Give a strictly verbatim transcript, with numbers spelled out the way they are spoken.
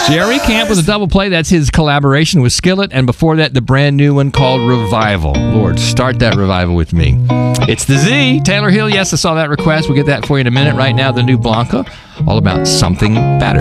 Jerry Camp with a double play. That's his collaboration with Skillet. And before that, the brand new one called Revival. Lord, start that revival with me. It's the Z. Taylor Hill, yes, I saw that request. We'll get that for you in a minute. Right now, the new Blanca, all about something better.